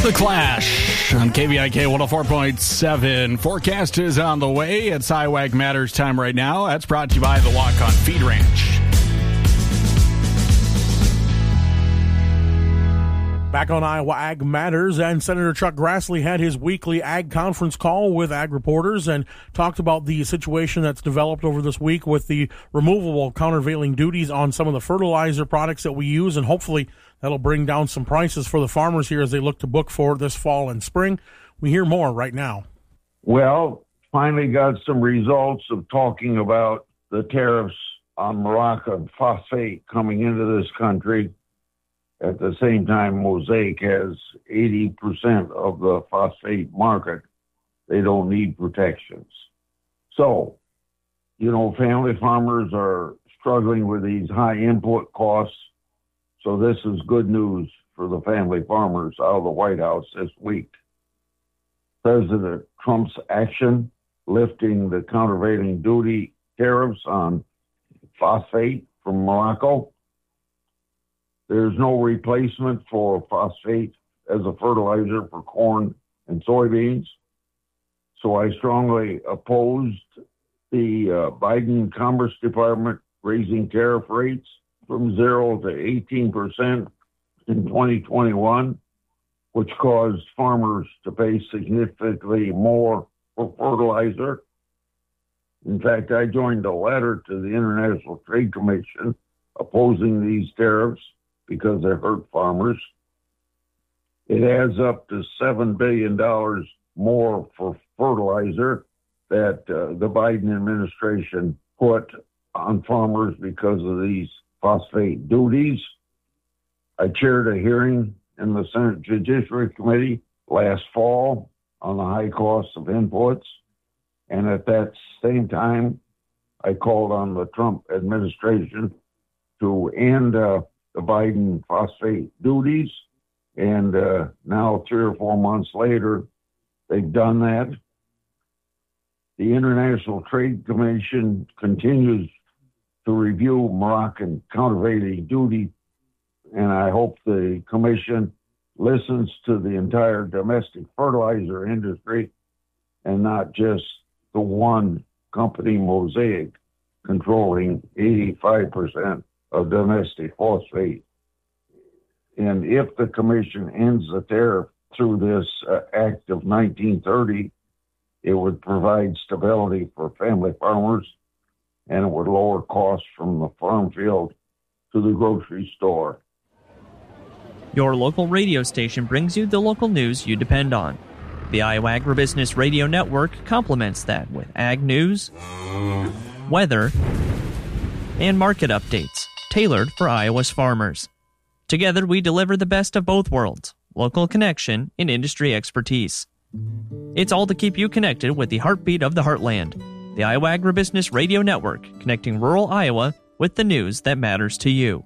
The Clash on KVIK 104.7. Forecast is on the way. It's IWAG Matters time right now. That's brought to you by the Walk-On Feed Ranch. Back on Iowa Ag Matters, and Senator Chuck Grassley had his weekly ag conference call with ag reporters and talked about the situation that's developed over this week with the removable countervailing duties on some of the fertilizer products that we use, and hopefully that'll bring down some prices for the farmers here as they look to book for this fall and spring. We hear more right now. Well, finally got some results of talking about the tariffs on Moroccan phosphate coming into this country. At the same time, Mosaic has 80% of the phosphate market. They don't need protections. So, family farmers are struggling with these high input costs. So this is good news for the family farmers out of the White House this week. President Trump's action lifting the countervailing duty tariffs on phosphate from Morocco. There's no replacement for phosphate as a fertilizer for corn and soybeans. So I strongly opposed the Biden Commerce Department raising tariff rates from 0 to 18% in 2021, which caused farmers to pay significantly more for fertilizer. In fact, I joined a letter to the International Trade Commission opposing these tariffs because they hurt farmers. It adds up to $7 billion more for fertilizer that the Biden administration put on farmers because of these phosphate duties. I chaired a hearing in the Senate Judiciary Committee last fall on the high cost of inputs. And at that same time, I called on the Trump administration to end the Biden phosphate duties. And now 3 or 4 months later, they've done that. The International Trade Commission continues to review Moroccan countervailing duty, and I hope the commission listens to the entire domestic fertilizer industry and not just the one company, Mosaic, controlling 85% of domestic phosphate. And if the commission ends the tariff through this Act of 1930, it would provide stability for family farmers, and it would lower costs from the farm field to the grocery store. Your local radio station brings you the local news you depend on. The Iowa Agribusiness Radio Network complements that with ag news, weather, and market updates tailored for Iowa's farmers. Together, we deliver the best of both worlds, local connection and industry expertise. It's all to keep you connected with the heartbeat of the heartland. The Iowa Agribusiness Radio Network, connecting rural Iowa with the news that matters to you.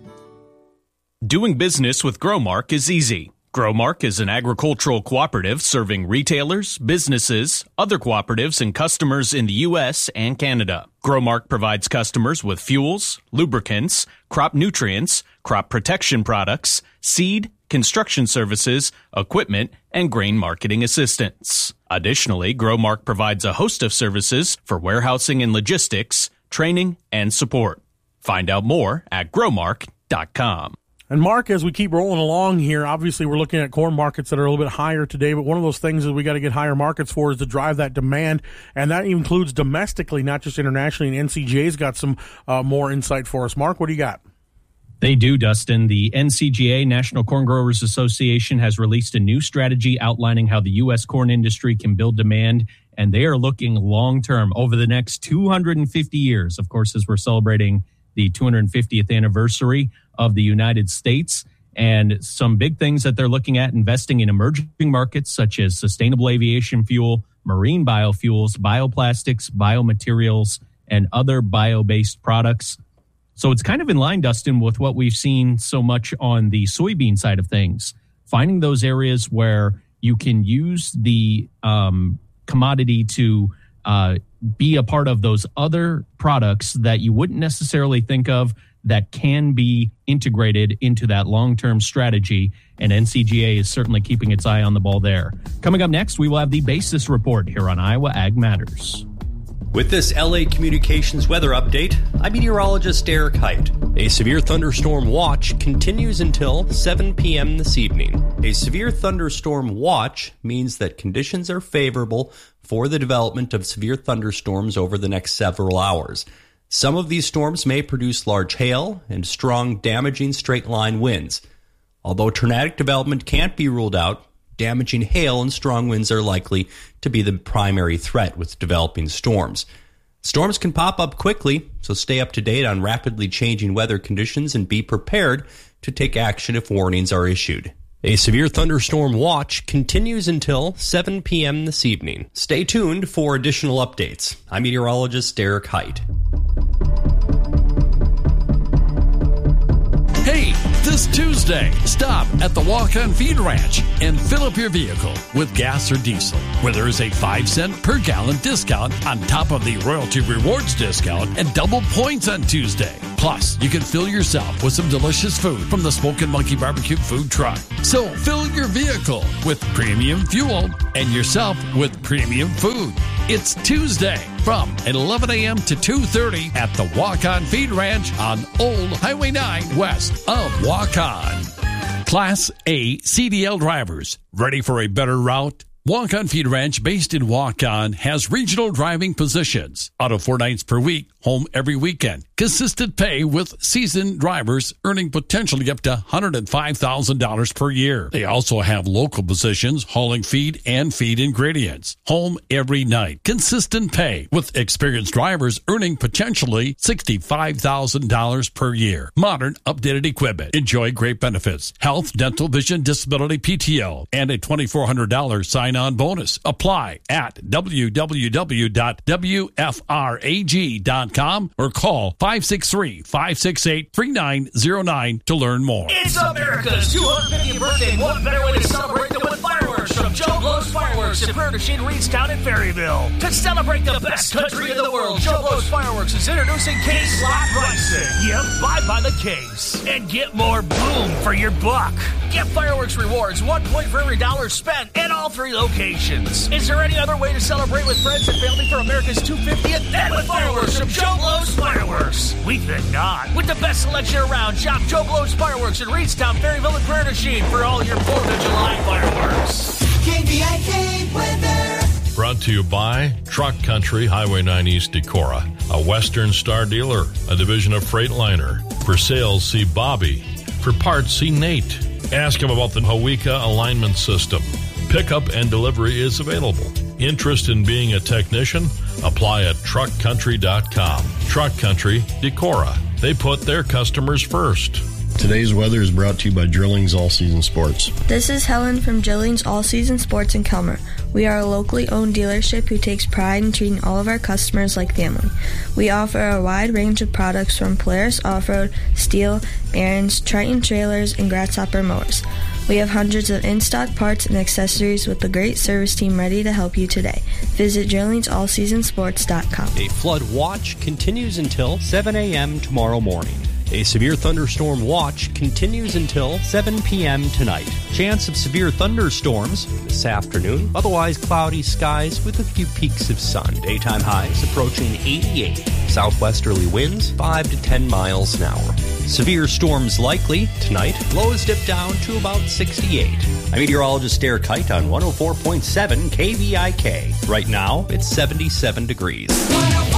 Doing business with Growmark is easy. Growmark is an agricultural cooperative serving retailers, businesses, other cooperatives, and customers in the U.S. and Canada. Growmark provides customers with fuels, lubricants, crop nutrients, crop protection products, seed, construction services, equipment, and grain marketing assistance. Additionally, Growmark provides a host of services for warehousing and logistics, training, and support. Find out more at growmark.com. And Mark, as we keep rolling along here, obviously we're looking at corn markets that are a little bit higher today, but one of those things that we got to get higher markets for is to drive that demand, and that includes domestically, not just internationally, and NCGA's got some more insight for us. Mark, what do you got? They do, Dustin. The NCGA, National Corn Growers Association, has released a new strategy outlining how the U.S. corn industry can build demand, and they are looking long-term over the next 250 years, of course, as we're celebrating the 250th anniversary of the United States, and some big things that they're looking at: investing in emerging markets such as sustainable aviation fuel, marine biofuels, bioplastics, biomaterials, and other bio-based products. So it's kind of in line, Dustin, with what we've seen so much on the soybean side of things, finding those areas where you can use the commodity to be a part of those other products that you wouldn't necessarily think of that can be integrated into that long-term strategy, and NCGA is certainly keeping its eye on the ball there. Coming up next, we will have the Basis Report here on Iowa Ag Matters. With this LA Communications weather update, I'm meteorologist Derek Height. A severe thunderstorm watch continues until 7 p.m. this evening. A severe thunderstorm watch means that conditions are favorable for the development of severe thunderstorms over the next several hours. Some of these storms may produce large hail and strong, damaging straight-line winds. Although tornadic development can't be ruled out, damaging hail and strong winds are likely to be the primary threat with developing storms. Storms can pop up quickly, so stay up to date on rapidly changing weather conditions and be prepared to take action if warnings are issued. A severe thunderstorm watch continues until 7 p.m. this evening. Stay tuned for additional updates. I'm meteorologist Derek Height. Hey, this Tuesday, stop at the Walk-On Feed Ranch and fill up your vehicle with gas or diesel, where there is a 5-cent per gallon discount on top of the Royalty Rewards discount and double points on Tuesday. Plus, you can fill yourself with some delicious food from the Smokin' Monkey Barbecue food truck. So fill your vehicle with premium fuel and yourself with premium food. It's Tuesday from 11 a.m. to 2:30 at the Walk-On Feed Ranch on Old Highway 9 west of Walk-On. Class A CDL drivers, ready for a better route? Walk-On Feed Ranch, based in Walk-On, has regional driving positions. Out of 4 nights per week, home every weekend. Consistent pay with seasoned drivers earning potentially up to $105,000 per year. They also have local positions hauling feed and feed ingredients. Home every night. Consistent pay with experienced drivers earning potentially $65,000 per year. Modern, updated equipment. Enjoy great benefits. Health, dental, vision, disability, PTO, and a $2,400 sign-on bonus. Apply at www.wfrag.com or call 563-568-3909 to learn more. It's America's 250th birthday. What better way to celebrate than with fireworks from Joe Blow's Fireworks in Prairie du Chien, Reedstown, and Perryville. To celebrate the best country in the world, Joe Blow's Fireworks is introducing Case Lock Pricing. Yep, buy by the case and get more boom for your buck. Get fireworks rewards, 1 point for every $1 spent at all 3 locations. Is there any other way to celebrate with friends and family for America's 250th? Than with fireworks from Joe Blow's Fireworks. We think not. With the best selection around, shop Joe Blow's Fireworks in Reedstown, Perryville, and Prairie du Chien for all your 4th of July fireworks. KVIK weather. Brought to you by Truck Country Highway 9 East Decorah, a Western Star dealer, a division of Freightliner. For sales, see Bobby. For parts, see Nate. Ask him about the Hawika alignment system. Pickup and delivery is available. Interest in being a technician? Apply at truckcountry.com. Truck Country, Decorah. They put their customers first. Today's weather is brought to you by Drillings All Season Sports. This is Helen from Drillings All Season Sports in Kelmer. We are a locally owned dealership who takes pride in treating all of our customers like family. We offer a wide range of products from Polaris Off-Road, Steel, Ariens, Triton trailers, and Grasshopper mowers. We have hundreds of in-stock parts and accessories with a great service team ready to help you today. Visit DrillingsAllSeasonSports.com. A flood watch continues until 7 a.m. tomorrow morning. A severe thunderstorm watch continues until 7 p.m. tonight. Chance of severe thunderstorms this afternoon. Otherwise cloudy skies with a few peaks of sun. Daytime highs approaching 88. Southwesterly winds 5 to 10 miles an hour. Severe storms likely tonight. Lows dip down to about 68. I'm meteorologist Derek Height on 104.7 KVIK. Right now, it's 77 degrees.